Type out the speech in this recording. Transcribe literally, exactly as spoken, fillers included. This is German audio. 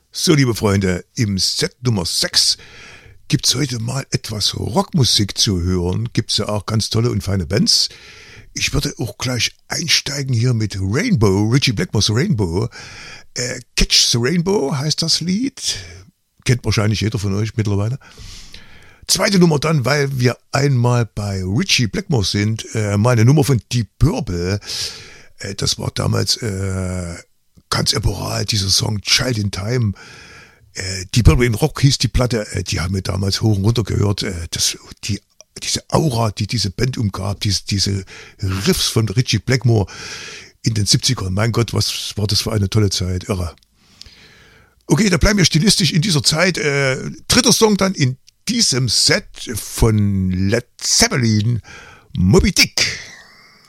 So, liebe Freunde, im Set Nummer sechs gibt's heute mal etwas Rockmusik zu hören. Gibt's ja auch ganz tolle und feine Bands. Ich würde auch gleich einsteigen hier mit Rainbow, Ritchie Blackmore's Rainbow. Äh, Catch the Rainbow heißt das Lied. Kennt wahrscheinlich jeder von euch mittlerweile. Zweite Nummer dann, weil wir einmal bei Ritchie Blackmore sind, äh, mal eine Nummer von Deep Purple. Äh, das war damals äh, ganz eporal, dieser Song Child in Time. Äh, Deep Purple in Rock hieß die Platte, äh, die haben wir damals hoch und runter gehört. Äh, das, die, diese Aura, die diese Band umgab, diese, diese Riffs von Ritchie Blackmore in den siebzigern. Mein Gott, was war das für eine tolle Zeit, irre. Okay, da bleiben wir stilistisch in dieser Zeit. Äh, dritter Song dann in diesem Set von Led Zeppelin, Moby Dick.